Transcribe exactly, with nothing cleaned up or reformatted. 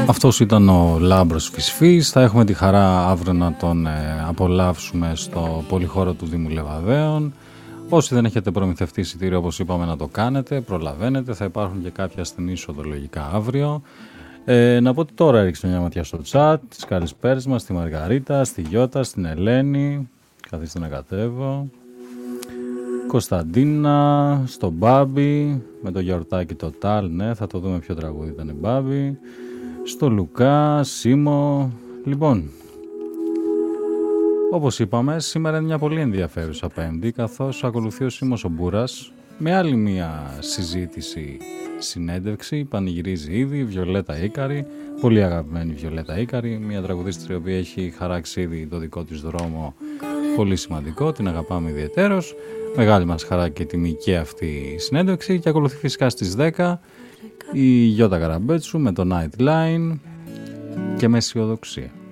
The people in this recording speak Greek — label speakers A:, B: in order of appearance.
A: Αυτός ήταν ο Λάμπρος Φυσφής. Θα έχουμε τη χαρά αύριο να τον ε, απολαύσουμε στο πολυχώρο του Δήμου Λεβαδέων. Όσοι δεν έχετε προμηθευτεί εισιτήριο, όπως είπαμε, να το κάνετε, προλαβαίνετε. Θα υπάρχουν και κάποια στην είσοδο λογικά αύριο. Ε, να πω ότι τώρα έριξε μια ματιά στο chat, τις καλησπέρες μας, στη Μαργαρίτα, στη Γιώτα, στην Ελένη. Καθίστε να κατέβω. Κωνσταντίνα, στον Μπάμπη, με το γιορτάκι το Τάλ, ναι, θα το δούμε ποιο τραγούδι ήταν Μπάμπη. Στο Λουκά, Σίμω. Λοιπόν, όπως είπαμε, σήμερα είναι μια πολύ ενδιαφέρουσα Πέμπτη, καθώς ακολουθεί ο Σίμος ο Μπούρας με άλλη μια συζήτηση, συνέντευξη. Πανηγυρίζει ήδη η Βιολέτα Ίκαρη, πολύ αγαπημένη Βιολέτα Ίκαρη, μια τραγουδίστρια η οποία έχει χαράξει ήδη το δικό της δρόμο, πολύ σημαντικό, την αγαπάμε ιδιαιτέρως. Μεγάλη μας χαρά και τιμή και αυτή η συνέντευξη. Και ακολουθεί φυσικά στις δέκα η Γιώτα Καραμπέτσου με το Nightline και με αισιοδοξία.